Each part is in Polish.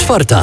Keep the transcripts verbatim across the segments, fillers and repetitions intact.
Czwarta.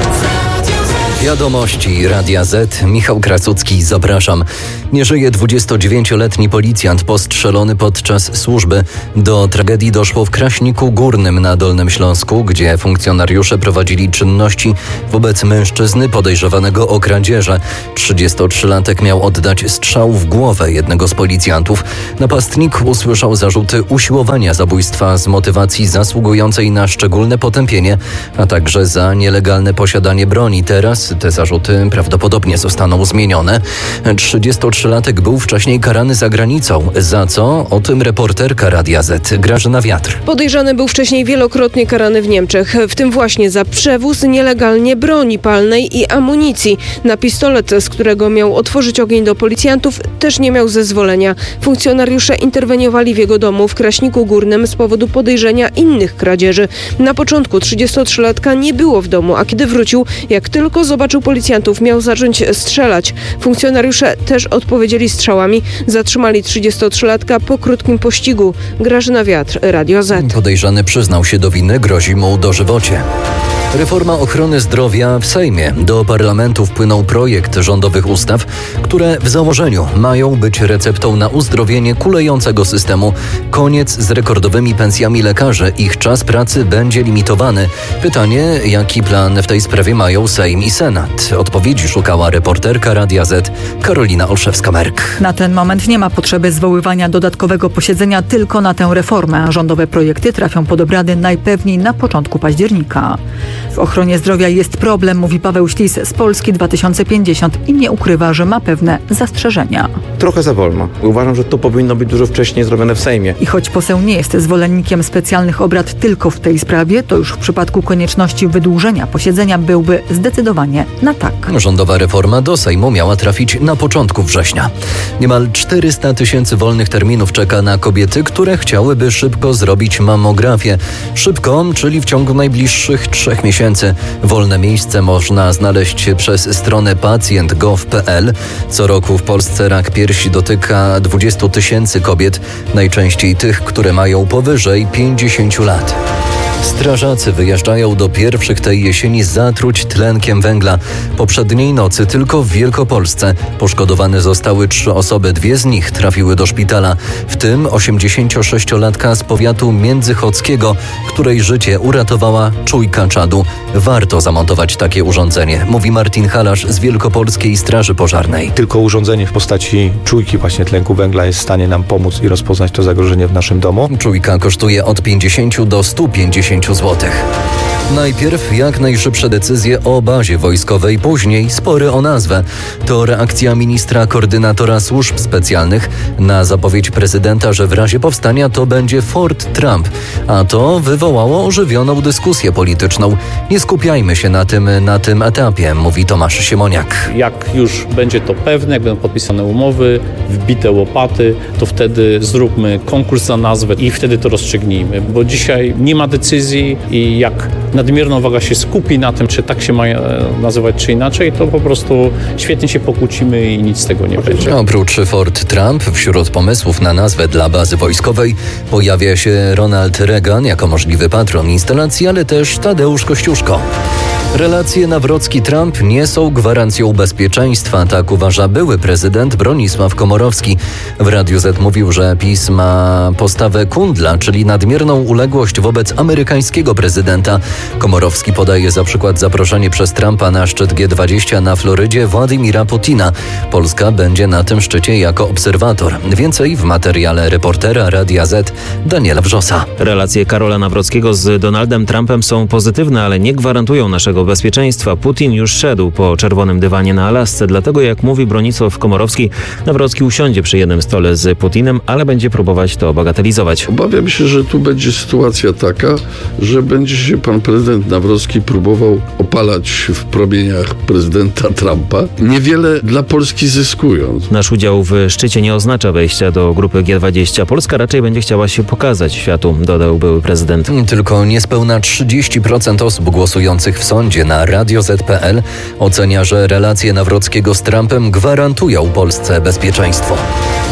Wiadomości Radia Z. Michał Krasucki, zapraszam. Nie żyje dwudziestodziewięcioletni policjant postrzelony podczas służby. Do tragedii doszło w Kraśniku Górnym na Dolnym Śląsku, gdzie funkcjonariusze prowadzili czynności wobec mężczyzny podejrzewanego o kradzieże. trzydziestotrzylatek miał oddać strzał w głowę jednego z policjantów. Napastnik usłyszał zarzuty usiłowania zabójstwa z motywacji zasługującej na szczególne potępienie, a także za nielegalne posiadanie broni. Teraz te zarzuty prawdopodobnie zostaną zmienione. trzydziestotrzylatek był wcześniej karany za granicą. Za co? O tym reporterka Radia Z, Grażyna Wiatr. Podejrzany był wcześniej wielokrotnie karany w Niemczech, w tym właśnie za przewóz nielegalnie broni palnej i amunicji. Na pistolet, z którego miał otworzyć ogień do policjantów, też nie miał zezwolenia. Funkcjonariusze interweniowali w jego domu w Kraśniku Górnym z powodu podejrzenia innych kradzieży. Na początku trzydziestotrzylatka nie było w domu, a kiedy wrócił, jak tylko zobaczył policjantów, miał zacząć strzelać. Funkcjonariusze też odpowiedzieli strzałami. Zatrzymali trzydziestotrzylatka po krótkim pościgu. Grażyna Wiatr, Radio Z. Podejrzany przyznał się do winy, grozi mu dożywocie. Reforma ochrony zdrowia w Sejmie. Do parlamentu wpłynął projekt rządowych ustaw, które w założeniu mają być receptą na uzdrowienie kulejącego systemu. Koniec z rekordowymi pensjami lekarzy. Ich czas pracy będzie limitowany. Pytanie, jaki plan w tej sprawie mają Sejm i Senat? Odpowiedzi szukała reporterka Radia Z Karolina Olszewska-Merk. Na ten moment nie ma potrzeby zwoływania dodatkowego posiedzenia tylko na tę reformę. Rządowe projekty trafią pod obrady najpewniej na początku października. W ochronie zdrowia jest problem, mówi Paweł Ślis z Polski dwa tysiące pięćdziesiąt i nie ukrywa, że ma pewne zastrzeżenia. Trochę za wolno. Uważam, że to powinno być dużo wcześniej zrobione w Sejmie. I choć poseł nie jest zwolennikiem specjalnych obrad tylko w tej sprawie, to już w przypadku konieczności wydłużenia posiedzenia byłby zdecydowanie na tak. Rządowa reforma do Sejmu miała trafić na początku września. Niemal czterysta tysięcy wolnych terminów czeka na kobiety, które chciałyby szybko zrobić mammografię. Szybko, czyli w ciągu najbliższych trzech miesięcy. Wolne miejsce można znaleźć przez stronę pacjent kropka gov kropka pe el. Co roku w Polsce rak piersi dotyka dwadzieścia tysięcy kobiet, najczęściej tych, które mają powyżej pięćdziesiąt lat. Strażacy wyjeżdżają do pierwszych tej jesieni zatruć tlenkiem węgla. Poprzedniej nocy tylko w Wielkopolsce poszkodowane zostały trzy osoby. Dwie z nich trafiły do szpitala, w tym osiemdziesięciosześciolatka z powiatu międzychodzkiego, której życie uratowała czujka czadu. Warto zamontować takie urządzenie, mówi Martin Halasz z Wielkopolskiej Straży Pożarnej. Tylko urządzenie w postaci czujki właśnie tlenku węgla jest w stanie nam pomóc i rozpoznać to zagrożenie w naszym domu. Czujka kosztuje od pięćdziesięciu do stu pięćdziesięciu złotych. Najpierw jak najszybsze decyzje o bazie wojskowej, później spory o nazwę. To reakcja ministra koordynatora służb specjalnych na zapowiedź prezydenta, że w razie powstania to będzie Fort Trump. A to wywołało ożywioną dyskusję polityczną. Nie skupiajmy się na tym, na tym etapie, mówi Tomasz Siemoniak. Jak już będzie to pewne, jak będą podpisane umowy, wbite łopaty, to wtedy zróbmy konkurs na nazwę i wtedy to rozstrzygnijmy. Bo dzisiaj nie ma decyzji i jak nadmierna uwaga się skupi na tym, czy tak się ma nazywać, czy inaczej, to po prostu świetnie się pokłócimy i nic z tego nie będzie. Oprócz Fort Trump wśród pomysłów na nazwę dla bazy wojskowej pojawia się Ronald Reagan jako możliwy patron instalacji, ale też Tadeusz Kościuszko. Relacje Nawrocki-Trump nie są gwarancją bezpieczeństwa, tak uważa były prezydent Bronisław Komorowski. W Radiu Z mówił, że PiS ma postawę kundla, czyli nadmierną uległość wobec amerykańskiego prezydenta. Komorowski podaje za przykład zaproszenie przez Trumpa na szczyt G dwadzieścia na Florydzie Władimira Putina. Polska będzie na tym szczycie jako obserwator. Więcej w materiale reportera Radia Z Daniela Wrzosa. Relacje Karola Nawrockiego z Donaldem Trumpem są pozytywne, ale nie gwarantują naszego bezpieczeństwa. Putin już szedł po czerwonym dywanie na Alasce, dlatego jak mówi Bronisław Komorowski, Nawrocki usiądzie przy jednym stole z Putinem, ale będzie próbować to bagatelizować. Obawiam się, że tu będzie sytuacja taka, że będzie się pan prezydent Nawrocki próbował opalać w promieniach prezydenta Trumpa, niewiele dla Polski zyskując. Nasz udział w szczycie nie oznacza wejścia do grupy G dwadzieścia. Polska raczej będzie chciała się pokazać światu, dodał były prezydent. Tylko niespełna trzydzieści procent osób głosujących w sądzie na radio zet kropka pe el ocenia, że relacje Nawrockiego z Trumpem gwarantują Polsce bezpieczeństwo.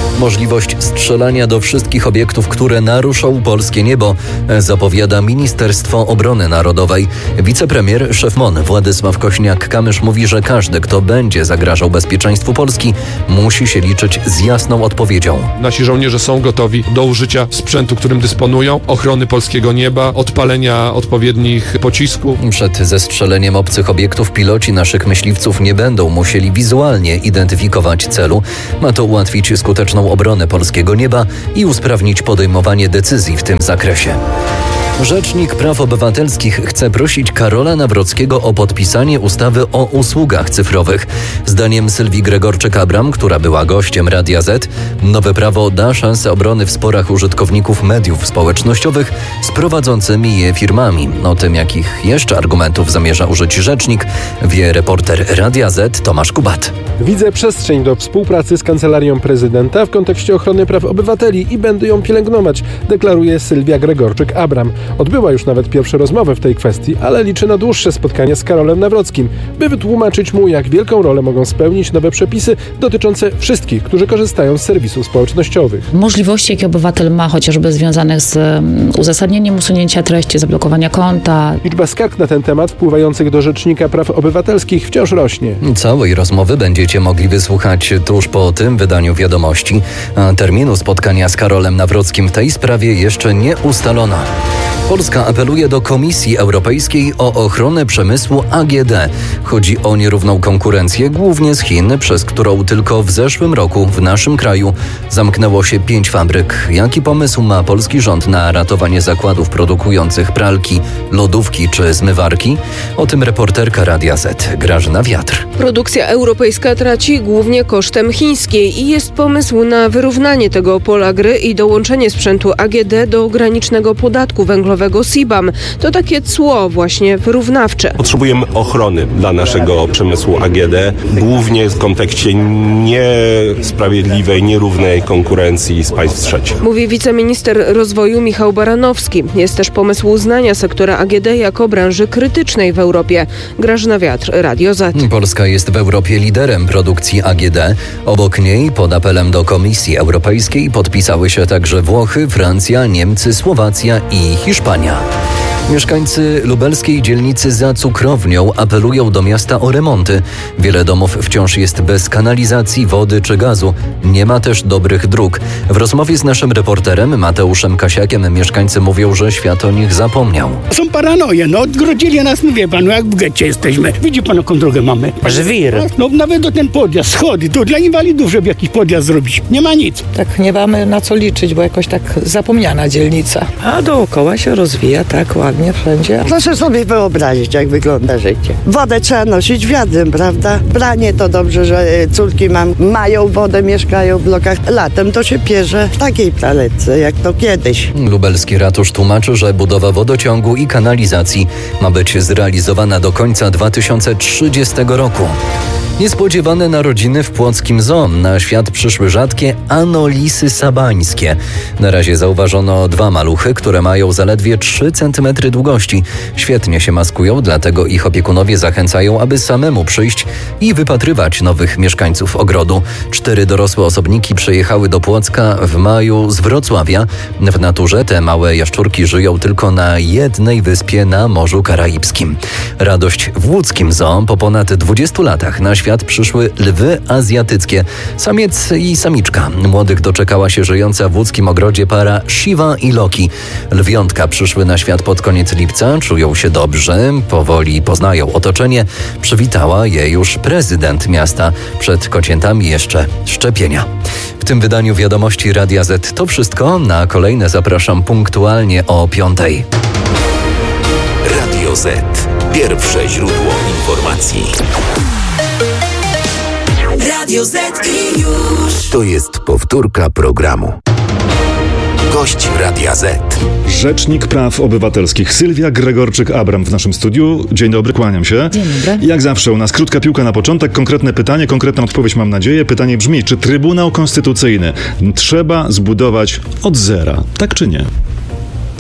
Możliwość strzelania do wszystkich obiektów, które naruszą polskie niebo, zapowiada Ministerstwo Obrony Narodowej. Wicepremier, szef M O N Władysław Kośniak-Kamysz mówi, że każdy, kto będzie zagrażał bezpieczeństwu Polski, musi się liczyć z jasną odpowiedzią. Nasi żołnierze są gotowi do użycia sprzętu, którym dysponują, ochrony polskiego nieba, odpalenia odpowiednich pocisków. Przed zestrzeleniem obcych obiektów piloci naszych myśliwców nie będą musieli wizualnie identyfikować celu. Ma to ułatwić skuteczną obronę polskiego nieba i usprawnić podejmowanie decyzji w tym zakresie. Rzecznik Praw Obywatelskich chce prosić Karola Nawrockiego o podpisanie ustawy o usługach cyfrowych. Zdaniem Sylwii Gregorczyk-Abram, która była gościem Radia Z, nowe prawo da szansę obrony w sporach użytkowników mediów społecznościowych z prowadzącymi je firmami. O tym, jakich jeszcze argumentów zamierza użyć rzecznik, wie reporter Radia Z Tomasz Kubat. Widzę przestrzeń do współpracy z Kancelarią Prezydenta w kontekście ochrony praw obywateli i będę ją pielęgnować, deklaruje Sylwia Gregorczyk-Abram. Odbyła już nawet pierwsze rozmowy w tej kwestii, ale liczy na dłuższe spotkanie z Karolem Nawrockim, by wytłumaczyć mu, jak wielką rolę mogą spełnić nowe przepisy dotyczące wszystkich, którzy korzystają z serwisów społecznościowych. Możliwości, jakie obywatel ma, chociażby związanych z uzasadnieniem usunięcia treści, zablokowania konta. Liczba skarg na ten temat wpływających do Rzecznika Praw Obywatelskich wciąż rośnie. Całej rozmowy będziecie mogli wysłuchać tuż po tym wydaniu wiadomości, a terminu spotkania z Karolem Nawrockim w tej sprawie jeszcze nie ustalono. Polska apeluje do Komisji Europejskiej o ochronę przemysłu A G D. Chodzi o nierówną konkurencję, głównie z Chin, przez którą tylko w zeszłym roku w naszym kraju zamknęło się pięć fabryk. Jaki pomysł ma polski rząd na ratowanie zakładów produkujących pralki, lodówki czy zmywarki? O tym reporterka Radia Z Grażyna Wiatr. Produkcja europejska traci głównie kosztem chińskiej i jest pomysł na wyrównanie tego pola gry i dołączenie sprzętu A G D do granicznego podatku węglowego C B A M. To takie cło właśnie wyrównawcze. Potrzebujemy ochrony dla naszego przemysłu A G D, głównie w kontekście niesprawiedliwej, nierównej konkurencji z państw trzecich. Mówi wiceminister rozwoju Michał Baranowski. Jest też pomysł uznania sektora A G D jako branży krytycznej w Europie. Grażyna Wiatr, Radio Z. Polska jest w Europie liderem produkcji A G D. Obok niej pod apelem do Komisji Europejskiej podpisały się także Włochy, Francja, Niemcy, Słowacja i Hiszpania. Mieszkańcy lubelskiej dzielnicy za Cukrownią apelują do miasta o remonty. Wiele domów wciąż jest bez kanalizacji, wody czy gazu. Nie ma też dobrych dróg. W rozmowie z naszym reporterem Mateuszem Kasiakiem mieszkańcy mówią, że świat o nich zapomniał. Są paranoje, no odgrodzili nas, no wie pan, no jak w getcie jesteśmy. Widzi pan, jaką drogę mamy? Żwir. No nawet do ten podjazd, schody, to dla inwalidów, żeby jakiś podjazd zrobić. Nie ma nic. Tak nie mamy na co liczyć, bo jakoś tak zapomniana dzielnica. A dookoła się rozwija tak ładnie wszędzie. Proszę sobie wyobrazić, jak wygląda życie. Wodę trzeba nosić wiadrem, prawda? Branie to dobrze, że córki mam, mają wodę, mieszkają w blokach. Latem to się pierze w takiej praletce, jak to kiedyś. Lubelski ratusz tłumaczy, że budowa wodociągu i kanalizacji ma być zrealizowana do końca dwa tysiące trzydziestego roku. Niespodziewane narodziny w płockim zoo. Na świat przyszły rzadkie anolisy sabańskie. Na razie zauważono dwa maluchy, które mają zaledwie trzy centymetry długości. Świetnie się maskują, dlatego ich opiekunowie zachęcają, aby samemu przyjść i wypatrywać nowych mieszkańców ogrodu. Cztery dorosłe osobniki przyjechały do Płocka w maju z Wrocławia. W naturze te małe jaszczurki żyją tylko na jednej wyspie na Morzu Karaibskim. Radość w łódzkim zoo. Po ponad dwudziestu latach na świat przyszły lwy azjatyckie, samiec i samiczka. Młodych doczekała się żyjąca w łódzkim ogrodzie para Shiva i Loki. Lwiątka przyszły na świat pod koniec lipca, czują się dobrze, powoli poznają otoczenie. Przywitała je już prezydent miasta. Przed kociętami jeszcze szczepienia. W tym wydaniu Wiadomości Radia Z to wszystko. Na kolejne zapraszam punktualnie o piątej. Radio Z. Pierwsze źródło informacji. Radio Z i już. To jest powtórka programu. Gość Radia Z. Rzecznik Praw Obywatelskich Sylwia Gregorczyk-Abram w naszym studiu. Dzień dobry, kłaniam się. Dzień dobry. Jak zawsze u nas krótka piłka na początek, konkretne pytanie, konkretna odpowiedź mam nadzieję. Pytanie brzmi, czy Trybunał Konstytucyjny trzeba zbudować od zera, tak czy nie?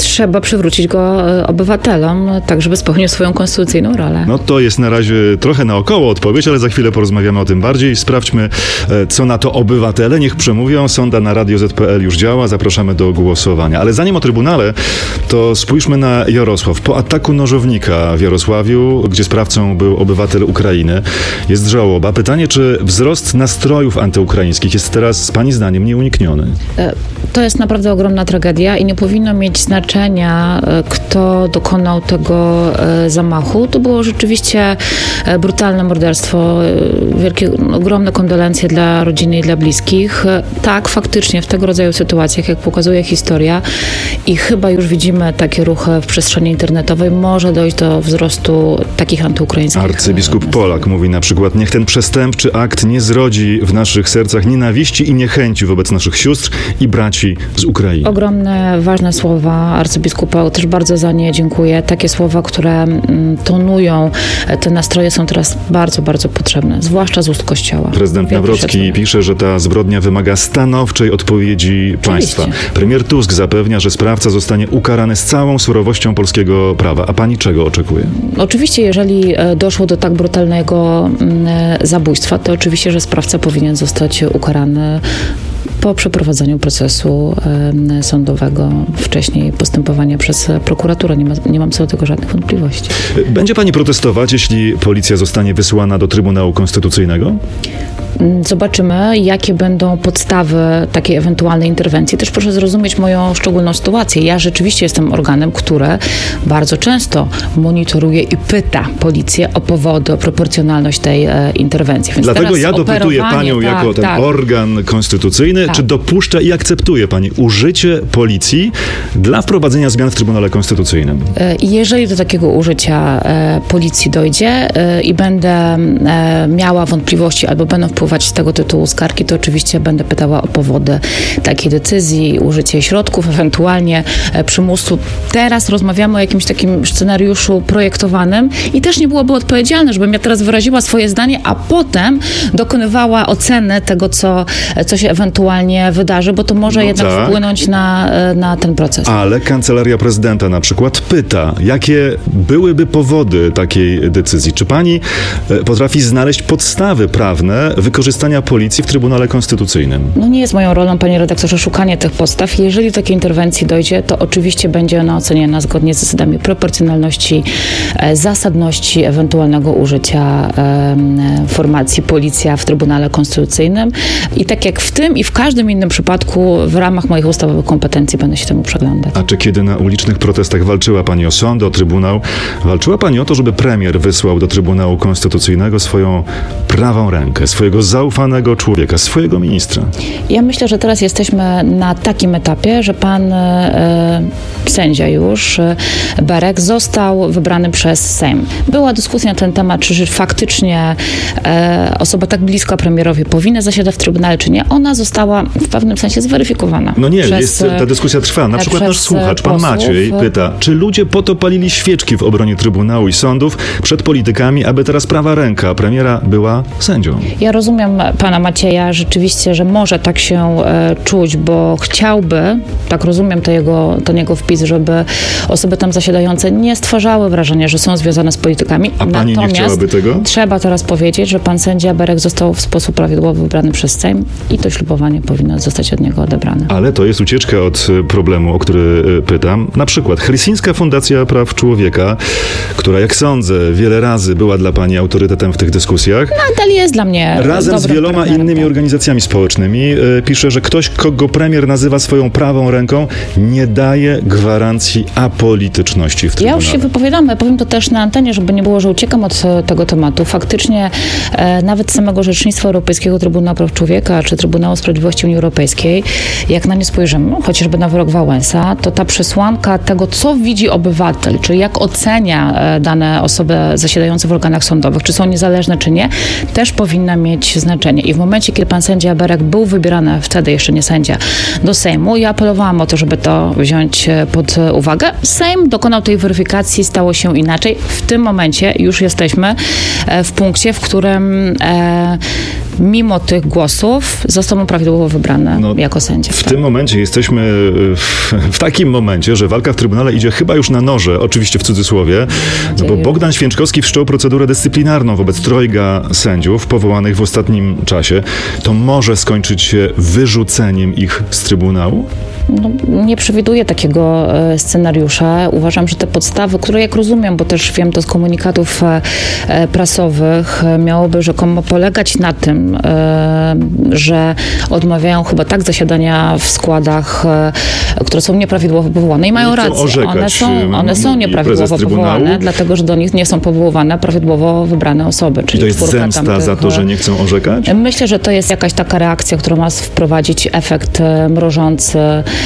trzeba przywrócić go obywatelom, tak żeby spełnił swoją konstytucyjną rolę. No to jest na razie trochę naokoło odpowiedź, ale za chwilę porozmawiamy o tym bardziej. Sprawdźmy, co na to obywatele. Niech przemówią. Sonda na radio zet pe el już działa. Zapraszamy do głosowania. Ale zanim o Trybunale, to spójrzmy na Jarosław. Po ataku nożownika w Jarosławiu, gdzie sprawcą był obywatel Ukrainy, jest żałoba. Pytanie, czy wzrost nastrojów antyukraińskich jest teraz, pani zdaniem, nieunikniony? To jest naprawdę ogromna tragedia i nie powinno mieć znaczenia, kto dokonał tego zamachu. To było rzeczywiście brutalne morderstwo. Wielkie, ogromne kondolencje dla rodziny i dla bliskich. Tak, faktycznie w tego rodzaju sytuacjach, jak pokazuje historia i chyba już widzimy takie ruchy w przestrzeni internetowej, może dojść do wzrostu takich antyukraińskich. Arcybiskup Polak mówi na przykład: niech ten przestępczy akt nie zrodzi w naszych sercach nienawiści i niechęci wobec naszych sióstr i braci z Ukrainy. Ogromne, ważne słowa arcybiskupa, też bardzo za nie dziękuję. Takie słowa, które tonują te nastroje, są teraz bardzo, bardzo potrzebne, zwłaszcza z ust Kościoła. Prezydent Nawrocki pisze, że ta zbrodnia wymaga stanowczej odpowiedzi państwa. Premier Tusk zapewnia, że sprawca zostanie ukarany z całą surowością polskiego prawa. A pani czego oczekuje? Oczywiście, jeżeli doszło do tak brutalnego zabójstwa, to oczywiście, że sprawca powinien zostać ukarany po przeprowadzeniu procesu e, sądowego, wcześniej postępowania przez prokuraturę. Nie, ma, nie mam co do tego żadnych wątpliwości. Będzie pani protestować, jeśli policja zostanie wysłana do Trybunału Konstytucyjnego? Zobaczymy, jakie będą podstawy takiej ewentualnej interwencji. Też proszę zrozumieć moją szczególną sytuację. Ja rzeczywiście jestem organem, które bardzo często monitoruje i pyta policję o powody, o proporcjonalność tej e, interwencji. Więc dlatego ja dopytuję panią tak, jako ten tak. organ konstytucyjny, tak. Czy dopuszcza i akceptuje pani użycie policji dla wprowadzenia zmian w Trybunale Konstytucyjnym? Jeżeli do takiego użycia e, policji dojdzie e, i będę e, miała wątpliwości albo będą wpływać z tego tytułu skargi, to oczywiście będę pytała o powody takiej decyzji, użycie środków, ewentualnie e, przymusu. Teraz rozmawiamy o jakimś takim scenariuszu projektowanym i też nie byłoby odpowiedzialne, żebym ja teraz wyraziła swoje zdanie, a potem dokonywała oceny tego, co, co się ewentualnie wydarzy, bo to może no jednak tak. wpłynąć na, na ten proces. Ale Kancelaria Prezydenta na przykład pyta, jakie byłyby powody takiej decyzji. Czy pani potrafi znaleźć podstawy prawne wykorzystania policji w Trybunale Konstytucyjnym? No nie jest moją rolą, panie redaktorze, szukanie tych podstaw. Jeżeli do takiej interwencji dojdzie, to oczywiście będzie ona oceniana zgodnie z zasadami proporcjonalności, zasadności ewentualnego użycia e, formacji policja w Trybunale Konstytucyjnym. I tak jak w tym i w każdym innym przypadku w ramach moich ustawowych kompetencji będę się temu przyglądać. A czy kiedy na ulicznych protestach walczyła pani o sąd, o Trybunał, walczyła pani o to, żeby premier wysłał do Trybunału Konstytucyjnego swoją prawą rękę, swojego zaufanego człowieka, swojego ministra? Ja myślę, że teraz jesteśmy na takim etapie, że pan e, sędzia już, e, Berek, został wybrany przez Sejm. Była dyskusja na ten temat, czy faktycznie e, osoba tak bliska premierowi powinna zasiadać w Trybunale, czy nie. Ona została w pewnym sensie zweryfikowana. No nie, przez, jest, ta dyskusja trwa. Na przykład nasz słuchacz, pan posłów. Maciej, pyta, czy ludzie po to palili świeczki w obronie Trybunału i sądów przed politykami, aby teraz prawa ręka premiera była sędzią? Ja rozumiem pana Macieja rzeczywiście, że może tak się e, czuć, bo chciałby, tak rozumiem to jego, ten jego wpis, żeby osoby tam zasiadające nie stwarzały wrażenia, że są związane z politykami. A pani Natomiast nie chciałaby tego? Trzeba teraz powiedzieć, że pan sędzia Berek został w sposób prawidłowy wybrany przez Sejm i to ślubowanie powinno zostać od niego odebrane. Ale to jest ucieczka od problemu, o który pytam. Na przykład Helsińska Fundacja Praw Człowieka, która, jak sądzę, wiele razy była dla pani autorytetem w tych dyskusjach. Nadal jest dla mnie razem z wieloma partnerem. innymi organizacjami społecznymi yy, pisze, że ktoś, kogo premier nazywa swoją prawą ręką, nie daje gwarancji apolityczności w Trybunale. Ja już się wypowiadam, powiem to też na antenie, żeby nie było, że uciekam od tego tematu. Faktycznie e, nawet samego Rzecznictwa Europejskiego Trybunału Praw Człowieka czy Trybunału Sprawiedliwości Unii Europejskiej, jak na nie spojrzymy, chociażby na wyrok Wałęsa, to ta przesłanka tego, co widzi obywatel, czyli jak ocenia e, dane osoby zasiadające w organach sądowych, czy są niezależne, czy nie, też powinna mieć znaczenie. I w momencie, kiedy pan sędzia Berek był wybierany, wtedy jeszcze nie sędzia, do Sejmu, ja apelowałam o to, żeby to wziąć pod uwagę. Sejm dokonał tej weryfikacji, stało się inaczej. W tym momencie już jesteśmy w punkcie, w którym e, mimo tych głosów został prawidłowo wybrany no, jako sędzia. W tak. tym momencie jesteśmy w, w takim momencie, że walka w Trybunale idzie chyba już na noże, oczywiście w cudzysłowie, no bo Bogdan Święczkowski wszczął procedurę dyscyplinarną wobec trojga sędziów powołanych w ostatnim czasie. To może skończyć się wyrzuceniem ich z Trybunału? No, nie przewiduję takiego e, scenariusza. Uważam, że te podstawy, które jak rozumiem, bo też wiem to z komunikatów e, prasowych, e, miałoby rzekomo polegać na tym, e, że odmawiają chyba tak zasiadania w składach, e, które są nieprawidłowo powołane i mają rację. Orzekać, one są, one są nieprawidłowo powołane, dlatego że do nich nie są powoływane prawidłowo wybrane osoby. Czyli I to jest zemsta tamtych, za to, że nie chcą orzekać? Myślę, że to jest jakaś taka reakcja, która ma wprowadzić efekt e, mrożący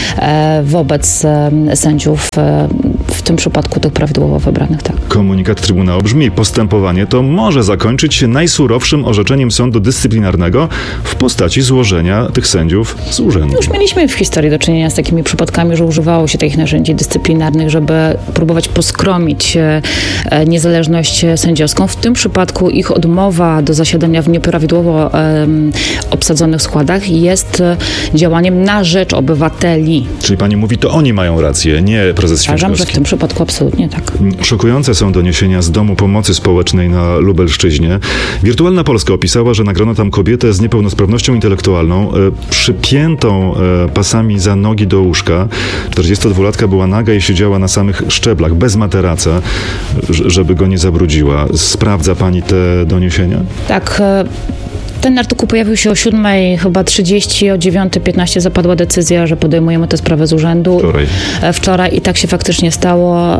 wobec sędziów, w tym przypadku tych prawidłowo wybranych. Tak. Komunikat Trybunału brzmi: postępowanie to może zakończyć się najsurowszym orzeczeniem sądu dyscyplinarnego w postaci złożenia tych sędziów z urzędu. Już mieliśmy w historii do czynienia z takimi przypadkami, że używało się tych narzędzi dyscyplinarnych, żeby próbować poskromić niezależność sędziowską. W tym przypadku ich odmowa do zasiadania w nieprawidłowo um, obsadzonych składach jest działaniem na rzecz obywateli. Czyli pani mówi, to oni mają rację, nie prezes Święczkowski. Uważam, że w tym przypadku absolutnie tak. Szokujące są doniesienia z Domu Pomocy Społecznej na Lubelszczyźnie. Wirtualna Polska opisała, że nagrano tam kobietę z niepełnosprawnością intelektualną, e, przypiętą e, pasami za nogi do łóżka. czterdziestodwulatka była naga i siedziała na samych szczeblach, bez materaca, żeby go nie zabrudziła. Sprawdza pani te doniesienia? Tak. E- Ten artykuł pojawił się o siódmej chyba trzydzieści, o dziewiątej piętnaście zapadła decyzja, że podejmujemy tę sprawę z urzędu. Wczoraj. Wczoraj i tak się faktycznie stało.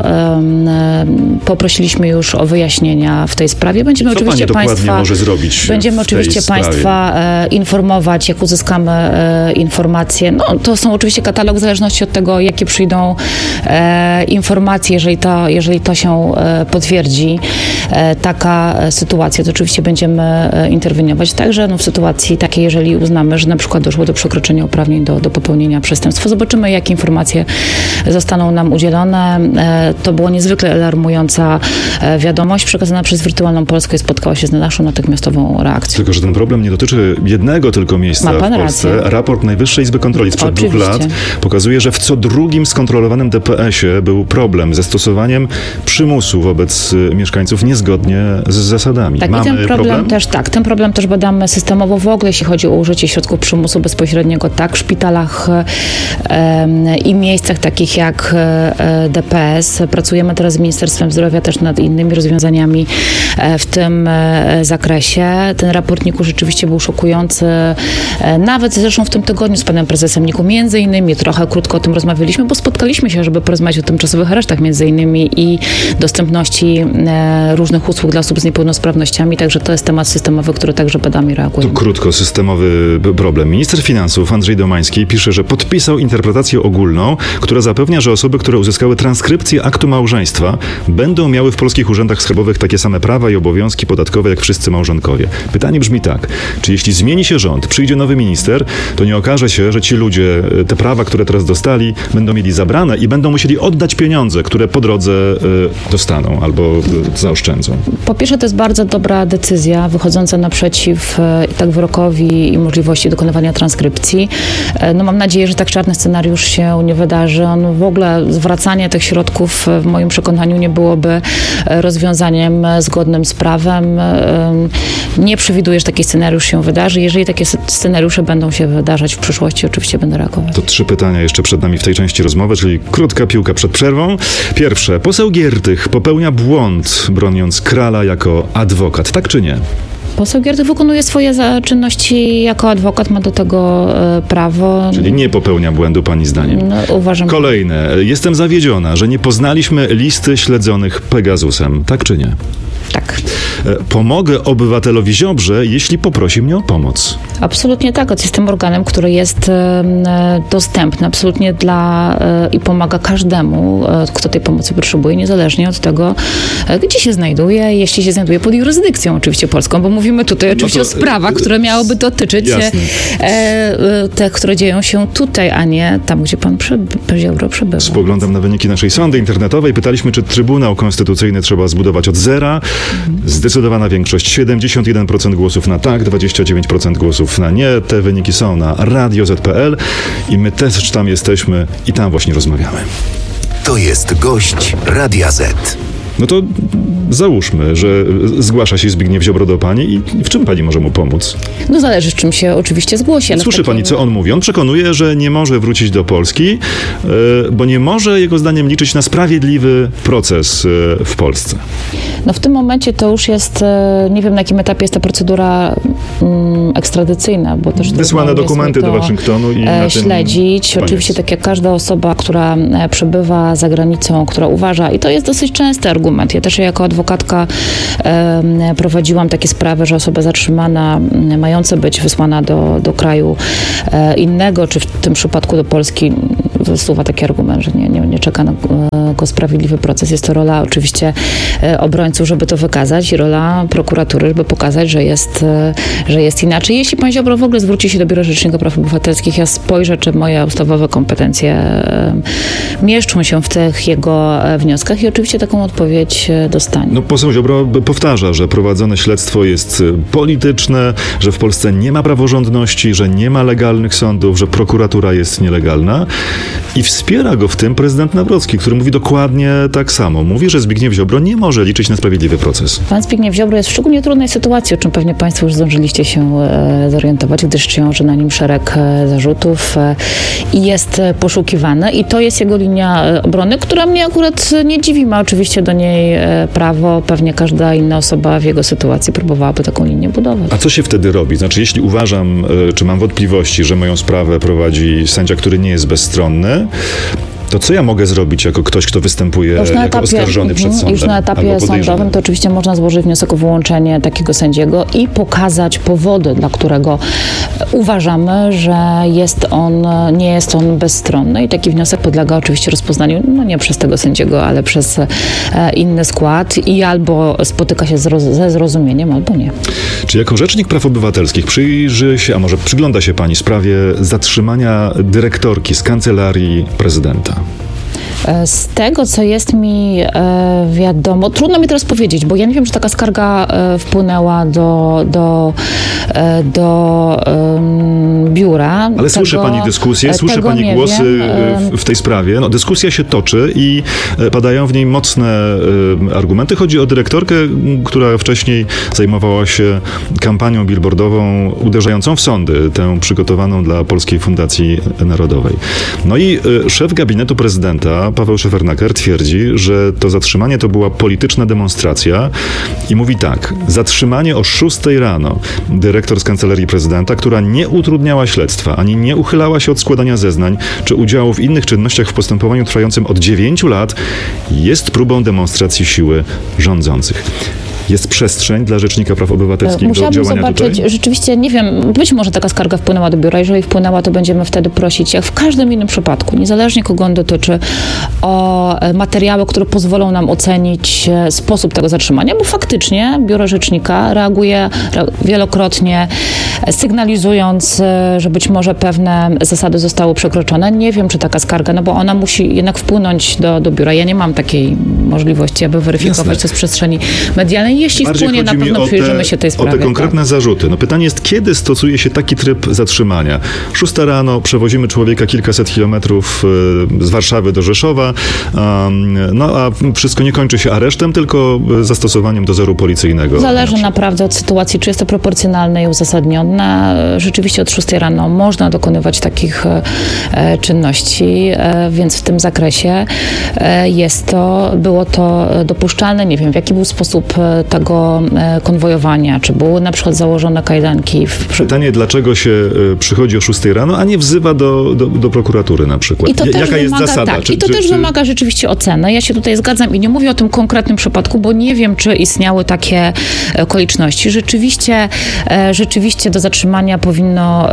Poprosiliśmy już o wyjaśnienia w tej sprawie. Będziemy Co oczywiście pani państwa może zrobić Będziemy oczywiście państwa informować, jak uzyskamy informacje. No, to są oczywiście katalog w zależności od tego, jakie przyjdą informacje, jeżeli to, jeżeli to się potwierdzi, taka sytuacja, to oczywiście będziemy interweniować. Także no, w sytuacji takiej, jeżeli uznamy, że na przykład doszło do przekroczenia uprawnień do, do popełnienia przestępstwa. Zobaczymy, jakie informacje zostaną nam udzielone. To była niezwykle alarmująca wiadomość przekazana przez Wirtualną Polskę i spotkała się z naszą natychmiastową reakcją. Tylko że ten problem nie dotyczy jednego tylko miejsca Ma pan w Polsce. rację. Raport Najwyższej Izby Kontroli sprzed Oczywiście. dwóch lat pokazuje, że w co drugim skontrolowanym D P S-ie był problem ze stosowaniem przymusu wobec mieszkańców niezgodnie z zasadami. Tak, Mamy i ten problem, problem też tak, ten problem też badamy systemowo w ogóle, jeśli chodzi o użycie środków przymusu bezpośredniego, tak, w szpitalach e, i miejscach takich jak e, D P S. Pracujemy teraz z Ministerstwem Zdrowia też nad innymi rozwiązaniami e, w tym e, zakresie. Ten raport N I K U rzeczywiście był szokujący. E, nawet zresztą w tym tygodniu z panem prezesem N I K U między innymi trochę krótko o tym rozmawialiśmy, bo spotkaliśmy się, żeby porozmawiać o tymczasowych aresztach między innymi i dostępności e, różnych usług dla osób z niepełnosprawnościami. Także to jest temat systemowy, który także badamy i reagujemy. To krótko, systemowy problem. Minister finansów Andrzej Domański pisze, że podpisał interpretację ogólną, która zapewnia, że osoby, które uzyskały transkrypcję aktu małżeństwa, będą miały w polskich urzędach skarbowych takie same prawa i obowiązki podatkowe jak wszyscy małżonkowie. Pytanie brzmi tak: czy jeśli zmieni się rząd, przyjdzie nowy minister, to nie okaże się, że ci ludzie te prawa, które teraz dostali, będą mieli zabrane i będą musieli oddać pieniądze, które po drodze y, dostaną albo y, zaoszczędzą? Po pierwsze, to jest bardzo dobra decyzja, wychodząca naprzeciw e, tak wyrokowi i możliwości dokonywania transkrypcji. E, no mam nadzieję, że tak czarny scenariusz się nie wydarzy. On w ogóle zwracanie tych środków w moim przekonaniu nie byłoby rozwiązaniem zgodnym z prawem. E, nie przewiduję, że taki scenariusz się wydarzy. Jeżeli takie scenariusze będą się wydarzać w przyszłości, oczywiście będę reagować. To trzy pytania jeszcze przed nami w tej części rozmowy, czyli krótka piłka przed przerwą. Pierwsze. Poseł Giertych popełnia błąd, broniąc Krala jako adwokat. Tak czy nie? Poseł Giertych wykonuje swoje czynności jako adwokat, ma do tego e, prawo. Czyli nie popełnia błędu pani zdaniem. No, uważam. Kolejne. Jestem zawiedziona, że nie poznaliśmy listy śledzonych Pegasusem. Tak czy nie? Tak. Pomogę obywatelowi Ziobrze, jeśli poprosi mnie o pomoc. Absolutnie tak. Jestem organem, który jest e, dostępny absolutnie dla e, i pomaga każdemu, e, kto tej pomocy potrzebuje, niezależnie od tego, e, gdzie się znajduje, jeśli się znajduje pod jurysdykcją oczywiście polską, bo mówimy tutaj oczywiście no to, o sprawach, które miałyby dotyczyć e, e, te, które dzieją się tutaj, a nie tam, gdzie pan Ziobro przebywa. Spoglądam na wyniki naszej sondy internetowej. Pytaliśmy, czy Trybunał Konstytucyjny trzeba zbudować od zera. Zdecydowanie Zdecydowana większość, siedemdziesiąt jeden procent głosów na tak, dwadzieścia dziewięć procent głosów na nie. Te wyniki są na radio zet pe el i my też tam jesteśmy i tam właśnie rozmawiamy. To jest gość Radia Z. No to załóżmy, że zgłasza się Zbigniew Ziobro do pani i w czym pani może mu pomóc? No zależy, czym się oczywiście zgłosi. Ale Słyszy takim... pani, co on mówi? On przekonuje, że nie może wrócić do Polski, yy, bo nie może, jego zdaniem, liczyć na sprawiedliwy proces yy, w Polsce. No w tym momencie to już jest, nie wiem na jakim etapie jest ta procedura um, ekstradycyjna, bo też wysłane dokumenty do Waszyngtonu i na śledzić. Tym Oczywiście tak jak każda osoba, która przebywa za granicą, która uważa, i to jest dosyć częsty argument. Ja też jako adwokatka um, prowadziłam takie sprawy, że osoba zatrzymana, mająca być wysłana do, do kraju e, innego, czy w tym przypadku do Polski, wysuwa taki argument, że nie, nie, nie czeka na go sprawiedliwy proces. Jest to rola oczywiście obrońców, żeby to wykazać, i rola prokuratury, żeby pokazać, że jest, że jest inaczej. Jeśli pan Ziobro w ogóle zwróci się do Biura Rzecznika Praw Obywatelskich, ja spojrzę, czy moje ustawowe kompetencje mieszczą się w tych jego wnioskach i oczywiście taką odpowiedź dostanie. No poseł Ziobro powtarza, że prowadzone śledztwo jest polityczne, że w Polsce nie ma praworządności, że nie ma legalnych sądów, że prokuratura jest nielegalna, i wspiera go w tym prezydent Nawrocki, który mówi dokładnie tak samo. Mówi, że Zbigniew Ziobro nie może liczyć na sprawiedliwy proces. Pan Zbigniew Ziobro jest w szczególnie trudnej sytuacji, o czym pewnie państwo już zdążyliście się e, zorientować, gdyż ciąży na nim szereg e, zarzutów e, i jest e, poszukiwany. I to jest jego linia e, obrony, która mnie akurat nie dziwi. Ma oczywiście do niej e, prawo. Pewnie każda inna osoba w jego sytuacji próbowałaby taką linię budować. A co się wtedy robi? Znaczy, jeśli uważam, e, czy mam wątpliwości, że moją sprawę prowadzi sędzia, który nie jest bezstronny, to co ja mogę zrobić jako ktoś, kto występuje jako etapie, oskarżony przed sądem? Już na etapie sądowym to oczywiście można złożyć wniosek o wyłączenie takiego sędziego i pokazać powody, dla którego uważamy, że jest on, nie jest on bezstronny, i taki wniosek podlega oczywiście rozpoznaniu, no nie przez tego sędziego, ale przez inny skład, i albo spotyka się ze zrozumieniem, albo nie. Czy jako rzecznik praw obywatelskich przyjrzy się, a może przygląda się pani sprawie zatrzymania dyrektorki z kancelarii prezydenta? Z tego, co jest mi e, wiadomo, trudno mi teraz powiedzieć, bo ja nie wiem, czy taka skarga e, wpłynęła do, do, e, do e, biura. Ale tego, słyszy pani dyskusję, słyszy pani głosy w, w tej sprawie. No, dyskusja się toczy i padają w niej mocne e, argumenty. Chodzi o dyrektorkę, która wcześniej zajmowała się kampanią billboardową uderzającą w sądy, tę przygotowaną dla Polskiej Fundacji Narodowej. No i e, szef gabinetu prezydenta, Paweł Szefernaker, twierdzi, że to zatrzymanie to była polityczna demonstracja i mówi tak: zatrzymanie o szóstej rano dyrektor z kancelarii prezydenta, która nie utrudniała śledztwa, ani nie uchylała się od składania zeznań, czy udziału w innych czynnościach w postępowaniu trwającym od dziewięciu lat, jest próbą demonstracji siły rządzących. Jest przestrzeń dla Rzecznika Praw Obywatelskich do działania zobaczyć, tutaj? Rzeczywiście, nie wiem, być może taka skarga wpłynęła do biura. Jeżeli wpłynęła, to będziemy wtedy prosić, jak w każdym innym przypadku, niezależnie kogo on dotyczy, o materiały, które pozwolą nam ocenić sposób tego zatrzymania, bo faktycznie biuro Rzecznika reaguje wielokrotnie, sygnalizując, że być może pewne zasady zostały przekroczone. Nie wiem, czy taka skarga, no bo ona musi jednak wpłynąć do, do biura. Ja nie mam takiej możliwości, aby weryfikować Jasne. to z przestrzeni medialnej. Jeśli Bardziej wpłynie, na pewno przyjrzymy się tej sprawie. O te konkretne tak. zarzuty. No pytanie jest, kiedy stosuje się taki tryb zatrzymania? Szósta rano, przewozimy człowieka kilkaset kilometrów z Warszawy do Rzeszowa, no a wszystko nie kończy się aresztem, tylko zastosowaniem dozoru policyjnego. Zależy naprawdę od sytuacji, czy jest to proporcjonalne i uzasadnione. Rzeczywiście od szóstej rano można dokonywać takich e, czynności, e, więc w tym zakresie e, jest to, było to dopuszczalne. Nie wiem, w jaki był sposób tego konwojowania, czy były na przykład założone kajdanki. W... Pytanie, dlaczego się przychodzi o szóstej rano, a nie wzywa do, do, do prokuratury na przykład? I to Jaka też jest wymaga, zasada? Tak, czy, I to czy, też czy... wymaga rzeczywiście oceny. Ja się tutaj zgadzam i nie mówię o tym konkretnym przypadku, bo nie wiem, czy istniały takie okoliczności. Rzeczywiście, rzeczywiście do zatrzymania powinno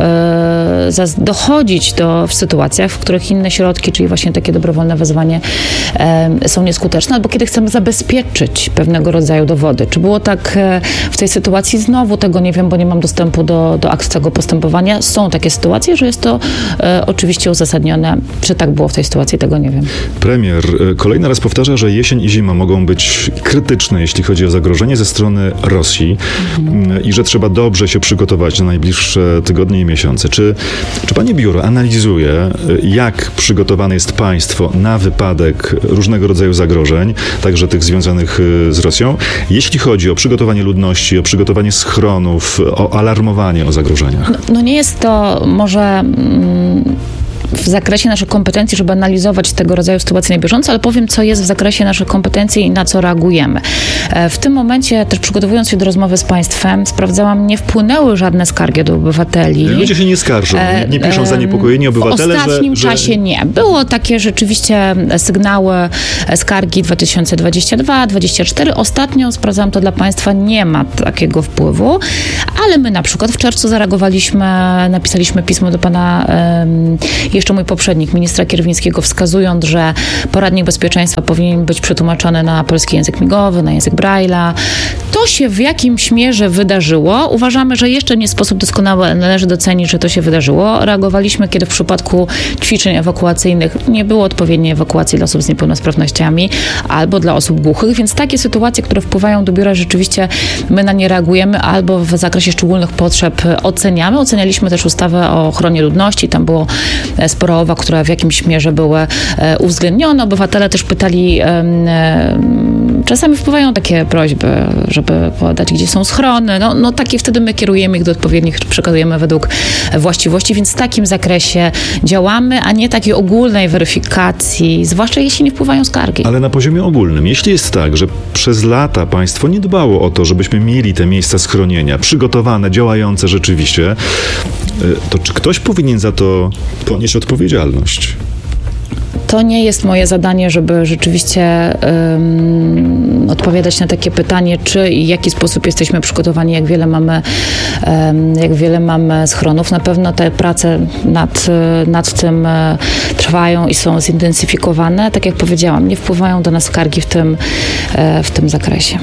dochodzić do, w sytuacjach, w których inne środki, czyli właśnie takie dobrowolne wezwanie, są nieskuteczne, albo kiedy chcemy zabezpieczyć pewnego rodzaju dowody. dowody. Czy było tak w tej sytuacji? Znowu tego nie wiem, bo nie mam dostępu do, do akt tego postępowania. Są takie sytuacje, że jest to e, oczywiście uzasadnione. Czy tak było w tej sytuacji? Tego nie wiem. Premier kolejny raz powtarza, że jesień i zima mogą być krytyczne, jeśli chodzi o zagrożenie ze strony Rosji mhm. i że trzeba dobrze się przygotować na najbliższe tygodnie i miesiące. Czy, czy pani biuro analizuje, jak przygotowane jest państwo na wypadek różnego rodzaju zagrożeń, także tych związanych z Rosją, jeśli chodzi o przygotowanie ludności, o przygotowanie schronów, o alarmowanie o zagrożeniach? No, no nie jest to może... Mm, w zakresie naszych kompetencji, żeby analizować tego rodzaju sytuacje na bieżąco, ale powiem, co jest w zakresie naszych kompetencji i na co reagujemy. W tym momencie, też przygotowując się do rozmowy z państwem, sprawdzałam, nie wpłynęły żadne skargi do obywateli. Ludzie się nie skarżą, nie, nie piszą zaniepokojeni obywatele, że... W ostatnim że, czasie że... nie. Było takie rzeczywiście sygnały, skargi dwa tysiące dwudziesty drugi, dwa tysiące dwudziesty czwarty. Ostatnio, sprawdzałam to dla państwa, nie ma takiego wpływu, ale my na przykład w czerwcu zareagowaliśmy, napisaliśmy pismo do pana um, jeszcze mój poprzednik, ministra Kierwińskiego, wskazując, że poradnik bezpieczeństwa powinien być przetłumaczony na polski język migowy, na język Braille'a. To się w jakimś mierze wydarzyło. Uważamy, że jeszcze nie w sposób doskonały należy docenić, że to się wydarzyło. Reagowaliśmy, kiedy w przypadku ćwiczeń ewakuacyjnych nie było odpowiedniej ewakuacji dla osób z niepełnosprawnościami albo dla osób głuchych, więc takie sytuacje, które wpływają do biura, rzeczywiście my na nie reagujemy albo w zakresie szczególnych potrzeb oceniamy. Ocenialiśmy też ustawę o ochronie ludności. Tam było sporo owa, które w jakimś mierze były uwzględnione. Obywatele też pytali, czasami wpływają takie prośby, żeby podać, gdzie są schrony. No, no takie wtedy my kierujemy ich do odpowiednich, przekazujemy według właściwości, więc w takim zakresie działamy, a nie takiej ogólnej weryfikacji, zwłaszcza jeśli nie wpływają skargi. Ale na poziomie ogólnym, jeśli jest tak, że przez lata państwo nie dbało o to, żebyśmy mieli te miejsca schronienia przygotowane, działające rzeczywiście, to czy ktoś powinien za to ponieść odpowiedzialność? To nie jest moje zadanie, żeby rzeczywiście um, odpowiadać na takie pytanie, czy i w jaki sposób jesteśmy przygotowani, jak wiele mamy, um, jak wiele mamy schronów. Na pewno te prace nad, nad tym e, trwają i są zintensyfikowane. Tak jak powiedziałam, nie wpływają do nas skargi w tym, e, w tym zakresie.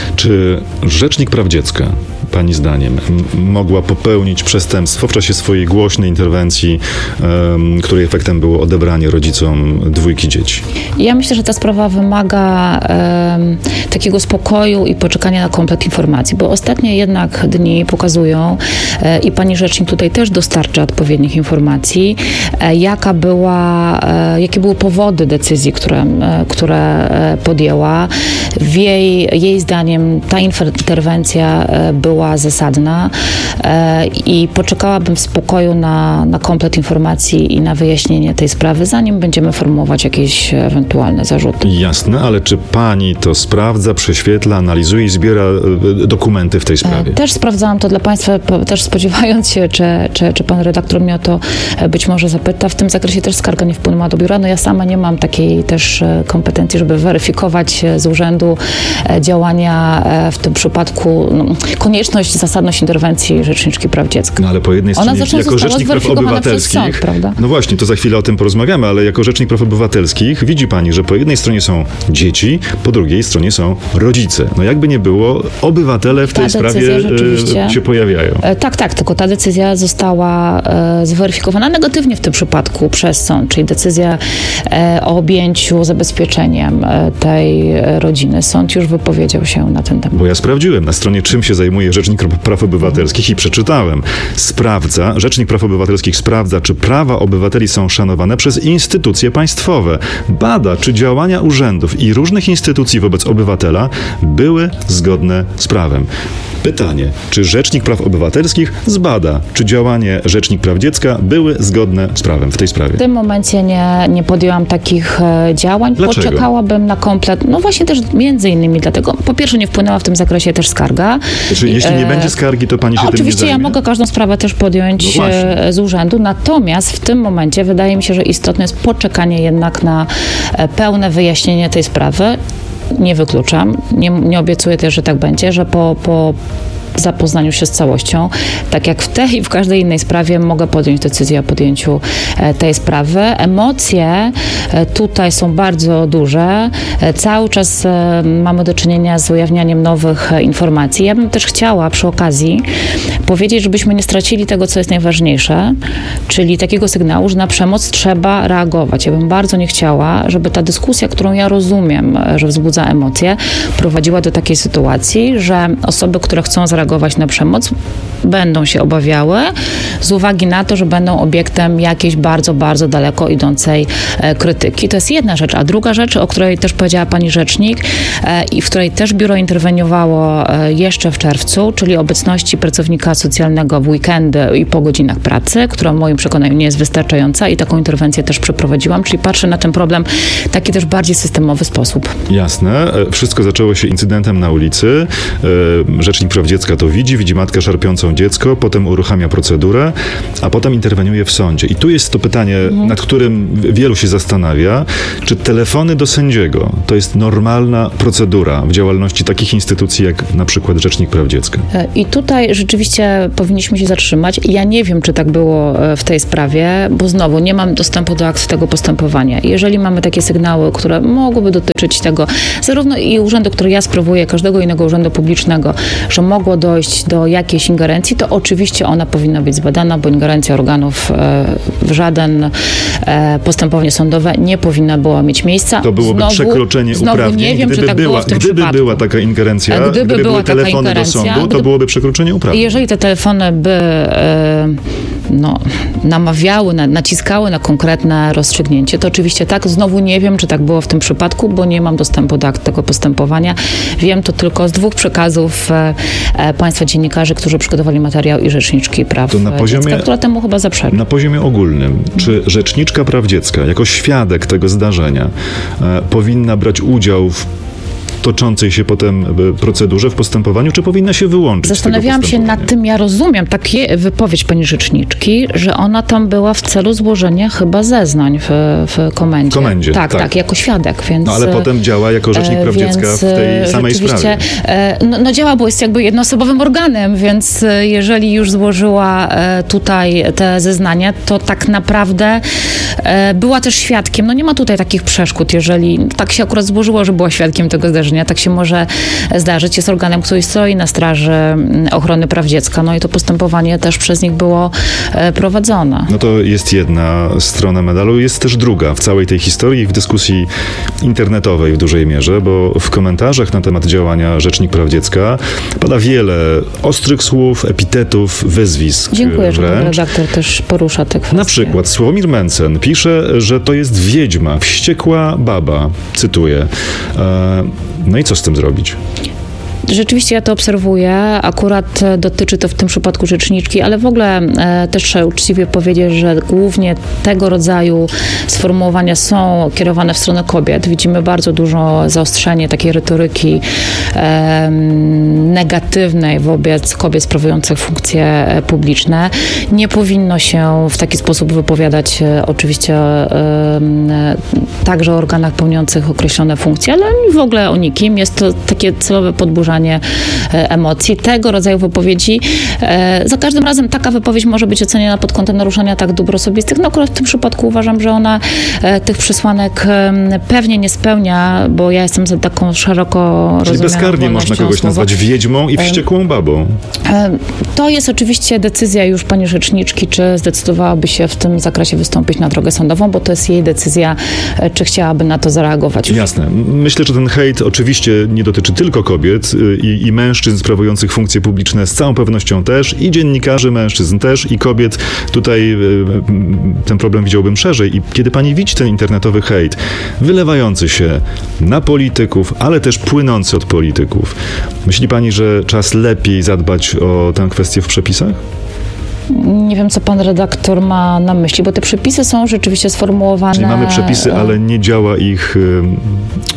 Czy Rzecznik Praw Dziecka, pani zdaniem, m- mogła popełnić przestępstwo w czasie swojej głośnej interwencji, um, której efektem było odebranie rodzicom dwójki dzieci? Ja myślę, że ta sprawa wymaga um, takiego spokoju i poczekania na komplet informacji, bo ostatnie jednak dni pokazują e, i pani rzecznik tutaj też dostarcza odpowiednich informacji, e, jaka była, e, jakie były powody decyzji, które, e, które e, podjęła. W jej, jej zdaniem ta interwencja e, była zasadna e, i poczekałabym w spokoju na, na komplet informacji i na wyjaśnienie tej sprawy, zanim będziemy formułować jakieś ewentualne zarzuty. Jasne, ale czy pani to sprawdza, prześwietla, analizuje i zbiera e, dokumenty w tej sprawie? Też sprawdzałam to dla państwa, też spodziewając się, czy, czy, czy pan redaktor mnie o to być może zapyta. W tym zakresie też skarga nie wpłynęła do biura. No ja sama nie mam takiej też kompetencji, żeby weryfikować z urzędu działania w tym przypadku, no, konieczność, zasadność interwencji Rzeczniczki Praw Dziecka. No ale po jednej stronie, jako Rzecznik Praw Obywatelskich, sąd, prawda? No właśnie, to za chwilę o tym porozmawiamy, ale jako Rzecznik Praw Obywatelskich widzi pani, że po jednej stronie są dzieci, po drugiej stronie są rodzice. No jakby nie było, obywatele w tej ta sprawie e, się pojawiają. E, tak, tak, tylko ta decyzja została e, zweryfikowana negatywnie w tym przypadku przez sąd, czyli decyzja e, o objęciu zabezpieczeniem e, tej rodziny. Sąd już wypowiedział się na ten temat. Bo ja sprawdziłem na stronie, czym się zajmuje Rzecznik Praw Obywatelskich i przeczytałem. Sprawdza, Rzecznik Praw Obywatelskich sprawdza, czy prawa obywateli są szanowane przez instytucje państwowe. Bada, czy działania urzędów i różnych instytucji wobec obywatela były zgodne z prawem. Pytanie, czy Rzecznik Praw Obywatelskich zbada, czy działanie Rzecznik Praw Dziecka były zgodne z prawem w tej sprawie? W tym momencie nie, nie podjęłam takich e, działań. Dlaczego? Poczekałabym na komplet, no właśnie też między innymi dlatego, po pierwsze nie wpłynęła w tym zakresie też skarga. Znaczy, jeśli nie e, będzie skargi, to pani się tym nie Oczywiście zajmie? Ja mogę każdą sprawę też podjąć no e, z urzędu, natomiast w tym momencie wydaje mi się, że istotne jest poczekanie jednak na e, pełne wyjaśnienie tej sprawy. Nie wykluczam, nie, nie obiecuję też, że tak będzie, że po, po zapoznaniu się z całością. Tak jak w tej i w każdej innej sprawie mogę podjąć decyzję o podjęciu tej sprawy. Emocje tutaj są bardzo duże. Cały czas mamy do czynienia z ujawnianiem nowych informacji. Ja bym też chciała przy okazji powiedzieć, żebyśmy nie stracili tego, co jest najważniejsze, czyli takiego sygnału, że na przemoc trzeba reagować. Ja bym bardzo nie chciała, żeby ta dyskusja, którą ja rozumiem, że wzbudza emocje, prowadziła do takiej sytuacji, że osoby, które chcą zareagować na przemoc, będą się obawiały z uwagi na to, że będą obiektem jakiejś bardzo, bardzo daleko idącej e, krytyki. To jest jedna rzecz. A druga rzecz, o której też powiedziała pani rzecznik e, i w której też biuro interweniowało e, jeszcze w czerwcu, czyli obecności pracownika socjalnego w weekendy i po godzinach pracy, która w moim przekonaniu nie jest wystarczająca i taką interwencję też przeprowadziłam, czyli patrzę na ten problem w taki też bardziej systemowy sposób. Jasne. Wszystko zaczęło się incydentem na ulicy. Rzecznik Praw Dziecka to widzi, widzi matkę szarpiącą dziecko, potem uruchamia procedurę, a potem interweniuje w sądzie. I tu jest to pytanie, mhm. nad którym wielu się zastanawia, czy telefony do sędziego to jest normalna procedura w działalności takich instytucji jak na przykład Rzecznik Praw Dziecka? I tutaj rzeczywiście powinniśmy się zatrzymać. Ja nie wiem, czy tak było w tej sprawie, bo znowu nie mam dostępu do akt tego postępowania. Jeżeli mamy takie sygnały, które mogłyby dotyczyć tego, zarówno i urzędu, który ja sprawuję, każdego innego urzędu publicznego, że mogło dojść do jakiejś ingerencji, to oczywiście ona powinna być zbadana, bo ingerencja organów w żaden postępowanie sądowe nie powinna była mieć miejsca. To byłoby znowu, przekroczenie znowu uprawnień. nie wiem, gdyby czy tak była, było w tym gdyby przypadku. była taka ingerencja, A gdyby, gdyby była były telefony taka do sądu, to gdyby, byłoby przekroczenie uprawnień. Jeżeli te telefony by e, no, namawiały, na, naciskały na konkretne rozstrzygnięcie, to oczywiście tak. Znowu nie wiem, czy tak było w tym przypadku, bo nie mam dostępu do akt tego postępowania. Wiem to tylko z dwóch przekazów e, e, państwa dziennikarzy, którzy przygotowali materiał i rzeczniczki praw to na poziomie, dziecka, która temu chyba zaprzecza. Na poziomie ogólnym, czy rzeczniczka praw dziecka jako świadek tego zdarzenia e, powinna brać udział w toczącej się potem procedurze w postępowaniu, czy powinna się wyłączyć Zastanawiałam się nad tym, ja rozumiem takie wypowiedź pani rzeczniczki, że ona tam była w celu złożenia chyba zeznań w, w komendzie. komendzie. Tak, tak, tak, jako świadek, więc... No ale potem działa jako rzecznik praw dziecka w tej samej sprawie. No, no działa, bo jest jakby jednoosobowym organem, więc jeżeli już złożyła tutaj te zeznania, to tak naprawdę była też świadkiem. No nie ma tutaj takich przeszkód, jeżeli tak się akurat złożyło, że była świadkiem tego zdarzenia. Tak się może zdarzyć. Jest organem, który stoi na straży ochrony praw dziecka. No i to postępowanie też przez nich było prowadzone. No to jest jedna strona medalu. Jest też druga w całej tej historii, w dyskusji internetowej w dużej mierze, bo w komentarzach na temat działania Rzecznik Praw Dziecka pada wiele ostrych słów, epitetów, wyzwisk. Dziękuję, wręcz. że pan redaktor też porusza te kwestie. Na przykład Sławomir Mencen pisze, że to jest wiedźma, wściekła baba. Cytuję. No i co z tym zrobić? Rzeczywiście ja to obserwuję. Akurat dotyczy to w tym przypadku rzeczniczki, ale w ogóle e, też trzeba uczciwie powiedzieć, że głównie tego rodzaju sformułowania są kierowane w stronę kobiet. Widzimy bardzo dużo zaostrzenie takiej retoryki e, negatywnej wobec kobiet sprawujących funkcje publiczne. Nie powinno się w taki sposób wypowiadać e, oczywiście e, także o organach pełniących określone funkcje, ale w ogóle o nikim. Jest to takie celowe podburzanie emocji. Tego rodzaju wypowiedzi. Za każdym razem taka wypowiedź może być oceniana pod kątem naruszania tak dóbr osobistych. No akurat w tym przypadku uważam, że ona tych przesłanek pewnie nie spełnia, bo ja jestem za taką szeroko rozumianą Czyli bezkarnie można kogoś słowa. nazwać wiedźmą i wściekłą babą. To jest oczywiście decyzja już pani rzeczniczki, czy zdecydowałaby się w tym zakresie wystąpić na drogę sądową, bo to jest jej decyzja, czy chciałaby na to zareagować. Jasne. Myślę, że ten hejt oczywiście nie dotyczy tylko kobiet i, i mężczyzn sprawujących funkcje publiczne z całą pewnością też, i dziennikarzy mężczyzn też, i kobiet. Tutaj ten problem widziałbym szerzej. I kiedy pani widzi ten internetowy hejt wylewający się na polityków, ale też płynący od polityków, myśli pani, że czas lepiej zadbać o tę kwestię w przepisach? Nie wiem, co pan redaktor ma na myśli, bo te przepisy są rzeczywiście sformułowane... Czyli mamy przepisy, ale nie działa ich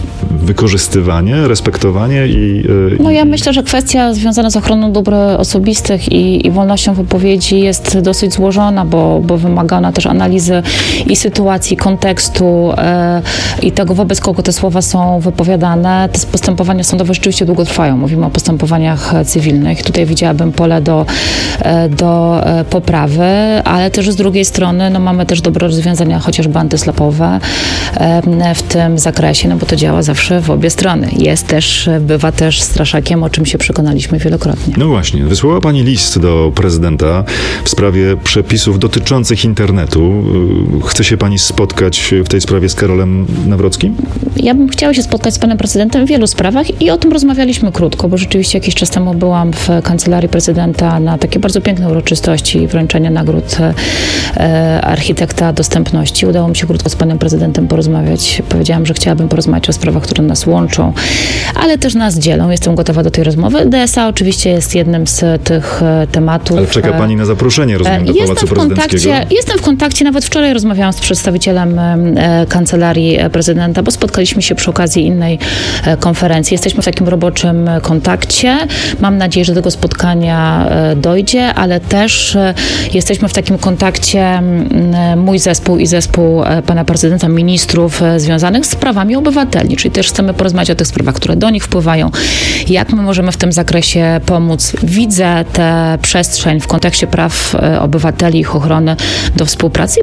wykorzystywanie, respektowanie i... No ja myślę, że kwestia związana z ochroną dóbr osobistych i, i wolnością wypowiedzi jest dosyć złożona, bo, bo wymaga ona też analizy i sytuacji, kontekstu e, i tego, wobec kogo te słowa są wypowiadane. Te postępowania sądowe rzeczywiście długo trwają. Mówimy o postępowaniach cywilnych. Tutaj widziałabym pole do, e, do e, poprawy, ale też z drugiej strony no, mamy też dobre rozwiązania, chociażby antyslepowe e, w tym zakresie, no bo to działa zawsze w obie strony. Jest też, bywa też straszakiem, o czym się przekonaliśmy wielokrotnie. No właśnie, wysłała pani list do prezydenta w sprawie przepisów dotyczących internetu. Chce się pani spotkać w tej sprawie z Karolem Nawrockim? Ja bym chciała się spotkać z panem prezydentem w wielu sprawach i o tym rozmawialiśmy krótko, bo rzeczywiście jakiś czas temu byłam w kancelarii prezydenta na takiej bardzo pięknej uroczystości wręczenia nagród e, architekta dostępności. Udało mi się krótko z panem prezydentem porozmawiać. Powiedziałam, że chciałabym porozmawiać o sprawach, które nas łączą, ale też nas dzielą. Jestem gotowa do tej rozmowy. D S A oczywiście jest jednym z tych e, tematów. Ale czeka pani na zaproszenie, rozumiem, do Pałacu Prezydenckiego? Jestem w kontakcie, nawet wczoraj rozmawiałam z przedstawicielem e, kancelarii prezydenta, bo spotkaliśmy się przy okazji innej e, konferencji. Jesteśmy w takim roboczym kontakcie. Mam nadzieję, że do tego spotkania e, dojdzie, ale też e, jesteśmy w takim kontakcie e, mój zespół i zespół e, pana prezydenta, ministrów e, związanych z sprawami obywateli, czyli też chcemy porozmawiać o tych sprawach, które do nich wpływają, jak my możemy w tym zakresie pomóc. Widzę tę przestrzeń w kontekście praw e, obywateli, ich ochrony do współpracy.